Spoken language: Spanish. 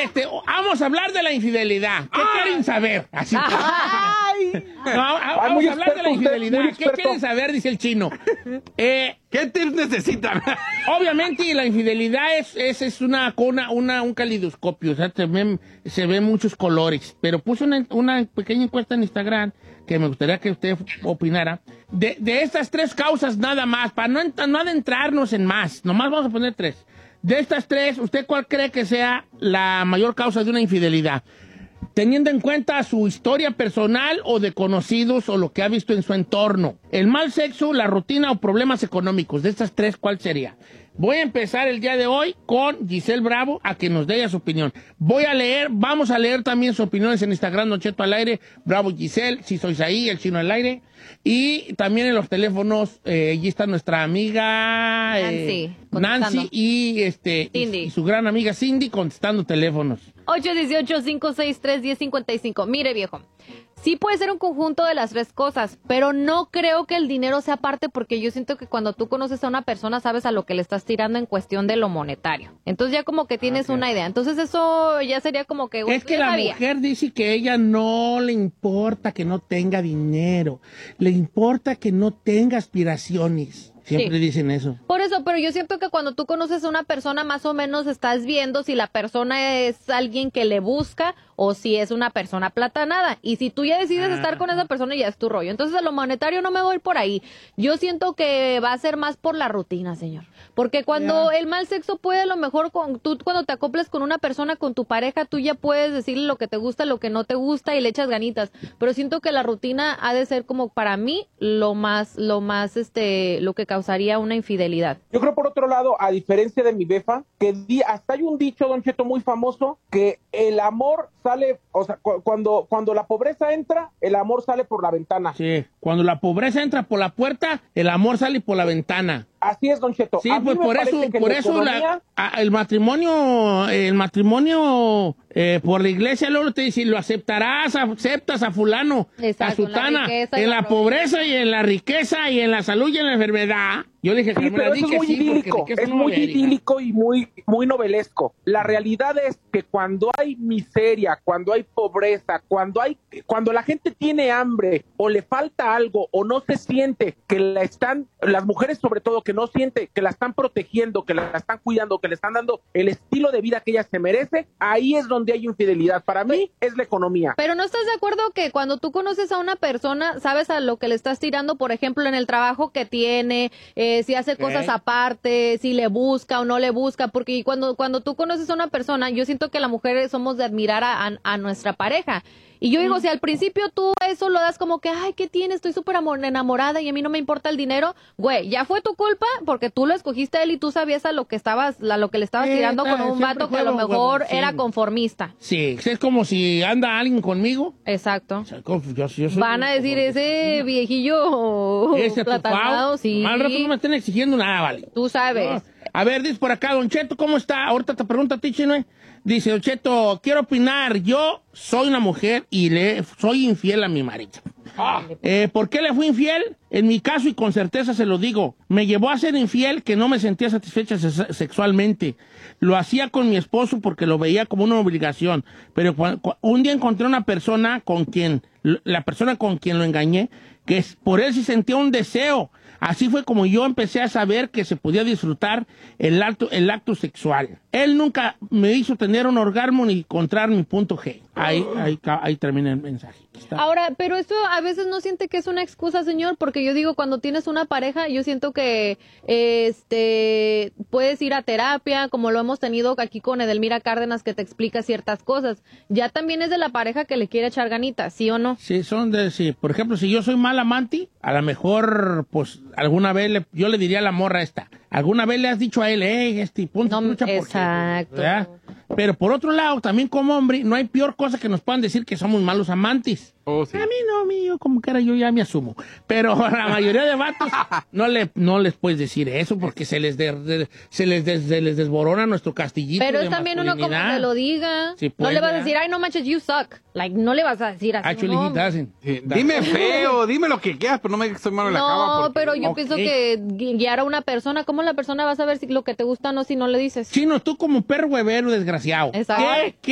vamos a hablar de la infidelidad. ¿Qué quieren saber? Así. Vamos a hablar de la infidelidad. ¿Qué quieren saber? Dice el chino. ¿Qué tips necesitan? Obviamente la infidelidad es un calidoscopio, o sea, se ven muchos colores, pero puse una pequeña encuesta en Instagram que me gustaría que usted opinara de estas 3 causas nada más, para no adentrarnos en más, nomás vamos a poner 3. De estas 3, ¿usted cuál cree que sea la mayor causa de una infidelidad? Teniendo en cuenta su historia personal o de conocidos o lo que ha visto en su entorno. El mal sexo, la rutina o problemas económicos. De estas 3, ¿cuál sería? Voy a empezar el día de hoy con Giselle Bravo a que nos dé su opinión. Vamos a leer también sus opiniones en Instagram, Don Cheto al aire, Bravo Giselle, si sois ahí, el chino al aire. Y también en los teléfonos, allí está nuestra amiga Nancy y su gran amiga Cindy contestando teléfonos. 818-563-1055. Mire, viejo, sí puede ser un conjunto de las 3 cosas, pero no creo que el dinero sea parte, porque yo siento que cuando tú conoces a una persona sabes a lo que le estás tirando en cuestión de lo monetario. Entonces ya como que tienes una idea. Entonces eso ya sería como que... Es que la mujer dice que a ella no le importa que no tenga dinero, le importa que no tenga aspiraciones. Siempre dicen eso. Por eso, pero yo siento que cuando tú conoces a una persona, más o menos estás viendo si la persona es alguien que le busca o si es una persona platanada. Y si tú ya decides estar con esa persona, ya es tu rollo. Entonces, a lo monetario no me voy por ahí. Yo siento que va a ser más por la rutina, señor. Porque cuando el mal sexo puede, a lo mejor, tú cuando te acoples con una persona, con tu pareja, tú ya puedes decirle lo que te gusta, lo que no te gusta y le echas ganitas. Pero siento que la rutina ha de ser como para mí lo que causaría una infidelidad. Yo creo, por otro lado, a diferencia de mi befa, que hasta hay un dicho, Don Cheto, muy famoso, que el amor sale, o sea, cuando la pobreza entra, el amor sale por la ventana. Sí, cuando la pobreza entra por la puerta, el amor sale por la ventana. Así es, Don Cheto. Sí, pues por eso el matrimonio por la iglesia luego te dice, lo aceptas a fulano, a sutana, en la pobreza y en la riqueza y en la salud y en la enfermedad. Yo le dije, sí, pero eso es muy idílico, es muy idílico y muy novelesco. La realidad es que cuando hay miseria, cuando hay pobreza, cuando la gente tiene hambre o le falta algo o no se siente que las mujeres sobre todo, que no siente que la están protegiendo, que la están cuidando, que le están dando el estilo de vida que ella se merece, ahí es donde hay infidelidad. Para mí es la economía. Pero ¿no estás de acuerdo que cuando tú conoces a una persona, sabes a lo que le estás tirando, por ejemplo, en el trabajo que tiene, si hace cosas aparte, si le busca o no le busca? Porque cuando tú conoces a una persona, yo siento que las mujeres somos de admirar a nuestra pareja. Y yo digo, si al principio tú eso lo das como que, ay, ¿qué tienes? Estoy súper enamorada y a mí no me importa el dinero. Güey, ya fue tu culpa porque tú lo escogiste a él y tú sabías a lo que le estabas tirando con un vato que a lo mejor era conformista. Sí, es como si anda alguien conmigo. Exacto. O sea, yo soy van a decir, ese viejillo platanado, sí. Mal rato no me estén exigiendo nada, vale. Tú sabes. No. A ver, dice por acá, Don Cheto, ¿cómo está? Ahorita te pregunto a ti, Chino. Dice, Don Cheto, quiero opinar. Yo soy una mujer y le soy infiel a mi marido. ¿Por qué le fui infiel? En mi caso, y con certeza se lo digo, me llevó a ser infiel que no me sentía satisfecha sexualmente. Lo hacía con mi esposo porque lo veía como una obligación. Pero un día encontré una persona la persona con quien lo engañé, que por él sí sentía un deseo. Así fue como yo empecé a saber que se podía disfrutar el acto sexual. Él nunca me hizo tener un orgasmo ni encontrar mi punto G. Ahí termina el mensaje. Ahora, pero eso a veces no siente que es una excusa, señor, porque yo digo, cuando tienes una pareja, yo siento que puedes ir a terapia, como lo hemos tenido aquí con Edelmira Cárdenas, que te explica ciertas cosas. Ya también es de la pareja que le quiere echar ganitas, ¿sí o no? Sí, sí. Por ejemplo, si yo soy mal amante, a lo mejor, pues, alguna vez yo le diría a la morra esta, alguna vez le has dicho a él, ponte trucha porque... Exacto. ¿verdad? Pero por otro lado, también como hombre, no hay peor cosa que nos puedan decir que somos malos amantes. Oh, sí. A mí no, yo como que era yo ya me asumo. Pero a la mayoría de vatos no les puedes decir eso porque se les desborona nuestro castillito. Pero de es también uno como masculinidad. que lo diga. Sí, no le vas a ¿verdad? decir, ay, no manches, you suck. Like, no le vas a decir así. Actually, he doesn't. Sí, dime feo, dime lo que quieras, pero no me digas que soy malo en la cama. No, Porque... pero yo pienso que guiar a una persona, ¿cómo la persona va a saber si lo que te gusta o no si no le dices? Chino, tú como perro huevero desgraciado. Exacto. ¿Qué